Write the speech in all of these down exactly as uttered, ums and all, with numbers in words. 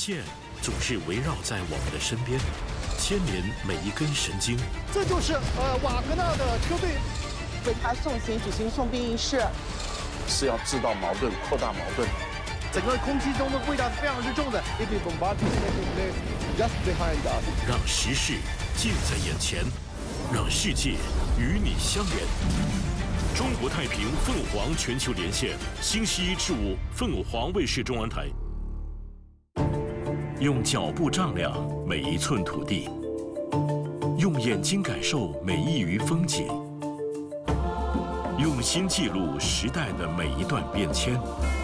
线总是围绕在我们的身边，牵连每一根神经。 这就是呃瓦格纳的车队为他送行举行送殡仪式， 是要制造矛盾、扩大矛盾。 整个空气中的味道是非常之重的。It is bombarding just behind us。 让时事近在眼前，让世界与你相连。中国太平凤凰全球连线，星期一至五凤凰卫视中文台。用脚步丈量每一寸土地，用眼睛感受每一隅风景，用心记录时代的每一段变迁，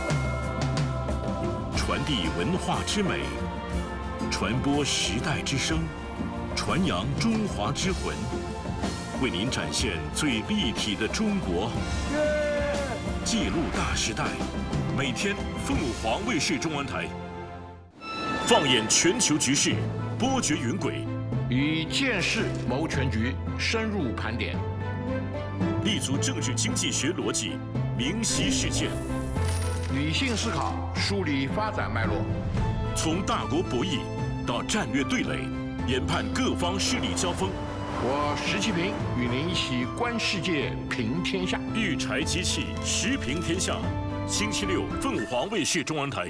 传递文化之美，传播时代之声，传扬中华之魂，为您展现最立体的中国，记录大时代。每天凤凰卫视中文台。放眼全球局势，波谲云诡， 以见识谋全局，深入盘点， 立足政治经济学逻辑，明晰事件， 理性思考，梳理发展脉络， 从大国博弈到战略对垒，研判各方势力交锋。 我石其平与您一起观世界，评天下。 育才机器，时评天下。星期六，凤凰卫视中文台。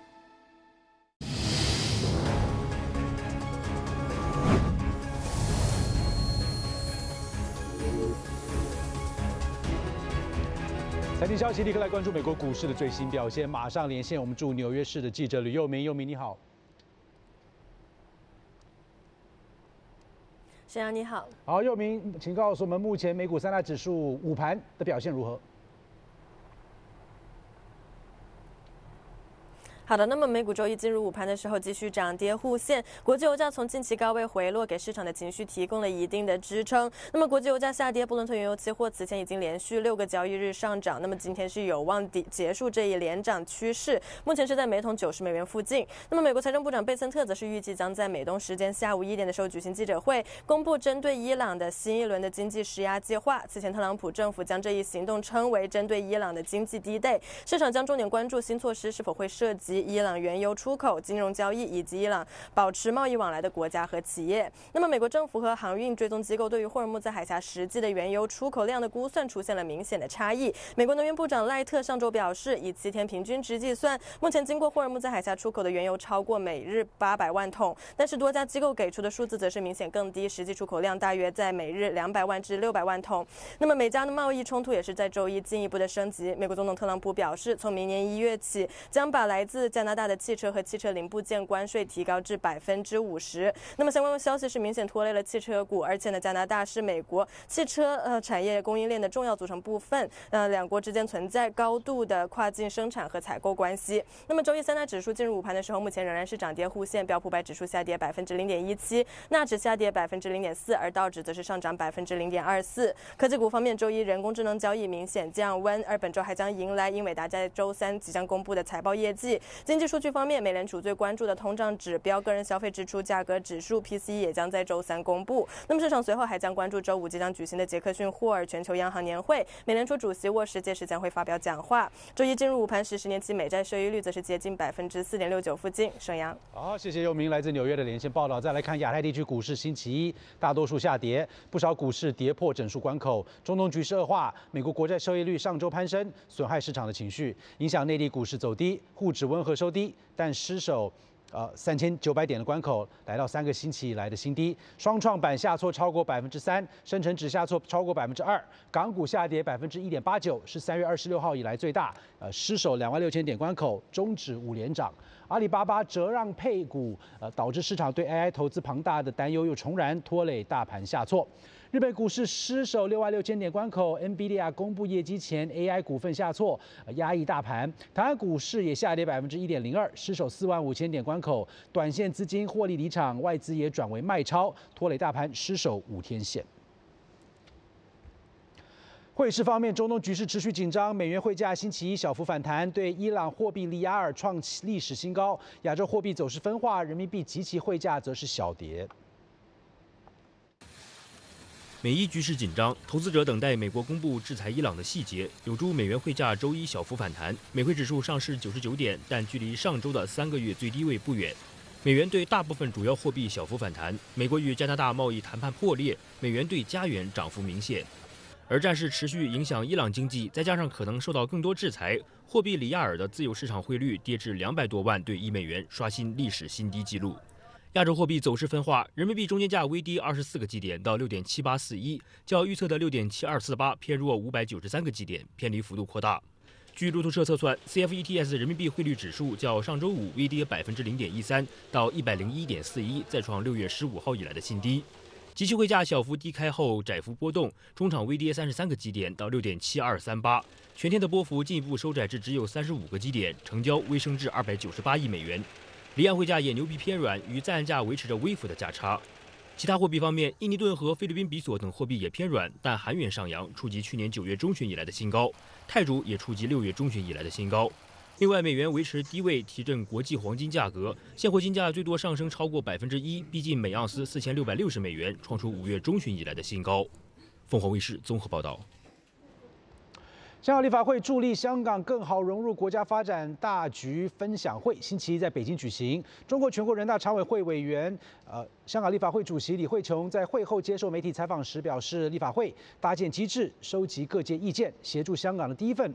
财经消息，立刻来关注美国股市的最新表现。马上连线我们驻纽约市的记者吕佑明，佑明你好。 沈阳你好。 好，佑明，请告诉我们目前美股三大指数午盘的表现如何？ 好的，那么美股周一进入午盘的时候继续涨跌互现，国际油价从近期高位回落，给市场的情绪提供了一定的支撑。那么国际油价下跌，布伦特原油期货此前已经连续六个交易日上涨，那么今天是有望结束这一连涨趋势，目前是在每桶九十美元附近。那么美国财政部长贝森特则是预计将在美东时间下午一点的时候举行记者会，公布针对伊朗的新一轮的经济施压计划。此前特朗普政府将这一行动称为针对伊朗的经济低 day， 市场将重点关注新措施是否会涉及伊朗原油出口、金融交易以及伊朗保持贸易往来的国家和企业。那么，美国政府和航运追踪机构对于霍尔木兹海峡实际的原油出口量的估算出现了明显的差异。美国能源部长赖特上周表示，以七天平均值计算，目前经过霍尔木兹海峡出口的原油超过每日八百万桶，但是多家机构给出的数字则是明显更低，实际出口量大约在每日两百万至六百万桶。那么，美加的贸易冲突也是在周一进一步的升级。美国总统特朗普表示，从明年一月起，将把来自加拿大的汽车和汽车零部件关税提高至百分之五十。那么相关的消息是明显拖累了汽车股，而且呢，加拿大是美国汽车呃产业供应链的重要组成部分，呃，两国之间存在高度的跨境生产和采购关系。那么周一三大指数进入午盘的时候，目前仍然是涨跌互现，标普百指数下跌百分之零点一七，纳指下跌百分之零点四，而道指则是上涨百分之零点二四。科技股方面，周一人工智能交易明显降温，而本周还将迎来英伟达在周三即将公布的财报业绩。经济数据方面，美联储最关注的通胀指标个人消费支出价格指数 P C E 也将在周三公布。那么市场随后还将关注周五即将举行的杰克逊霍尔全球央行年会，美联储主席沃什届时将会发表讲话。周一进入午盘时，十年期美债收益率则是接近百分之四点六九附近。沈阳， 好，谢谢佑明来自纽约的连线报道。再来看亚太地区股市，星期一大多数下跌，不少股市跌破整数关口。中东局势恶化，美国国债收益率上周攀升，损害市场的情绪，影响内地股市走低，沪指温和收低，但失守呃三千九百点的关口，来到三个星期以来的新低。双创板下挫超过百分之三，深成指下挫超过百分之二，港股下跌百分之一点八九，是三月二十六号以来最大，呃失守两万六千点关口，终止五连涨。阿里巴巴折让配股，呃导致市场对 A I 投资庞大的担忧又重燃，拖累大盘下挫。日本股市失守六万六千点关口 ，NVIDIA 公布业绩前 A I 股份下挫，压抑大盘。台湾股市也下跌百分之一点零二，失守四万五千点关口，短线资金获利离场，外资也转为卖超，拖累大盘失守五天线。汇市方面，中东局势持续紧张，美元汇价星期一小幅反弹，对伊朗货币里亚尔创历史新高。亚洲货币走势分化，人民币及其汇价则是小跌。 美伊局势紧张，投资者等待美国公布制裁伊朗的细节，有助美元汇价周一小幅反弹。美汇指数上市九十九点，但距离上周的三个月最低位不远。 美元对大部分主要货币小幅反弹。美国与加拿大贸易谈判破裂，美元对加元涨幅明显。而战事持续影响伊朗经济，再加上可能受到更多制裁，货币里亚尔的自由市场汇率跌至两百多万兑一美元，刷新历史新低纪录。亚洲货币走势分化，人民币中间价微跌二十四个基点到六点七八四一，较预测的六点七二四八偏弱五百九十三个基点，偏离幅度扩大。据路透社测算 ，C F E T S 人民币汇率指数较上周五微跌百分之零点一三到一百零一点四一，再创六月十五号以来的新低。即期汇价小幅低开后窄幅波动，中场微跌三十三个基点到六点七二三八，全天的波幅进一步收窄至只有三十五个基点，成交微升至二百九十八亿美元。离岸汇价也牛皮偏软，与在岸价维持着微幅的价差。其他货币方面，印尼盾和菲律宾比索等货币也偏软，但韩元上扬，触及去年九月中旬以来的新高；泰铢也触及六月中旬以来的新高。另外，美元维持低位，提振国际黄金价格，现货金价最多上升超过百分之一，逼近每盎司四千六百六十美元，创出五月中旬以来的新高。凤凰卫视综合报道。 香港立法会助力香港更好融入国家发展大局分享会星期一在北京举行。中国全国人大常委会委员、呃，香港立法会主席李慧琼在会后接受媒体采访时表示，立法会搭建机制，收集各界意见，协助香港的第一份